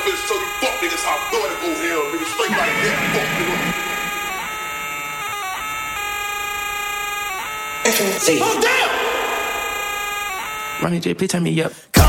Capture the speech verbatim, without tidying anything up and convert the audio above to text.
finna show you fuck niggas how good it go here, nigga. Straight like that, fuck nigga. F N Z. Oh damn! Ronnie J, please turn me up.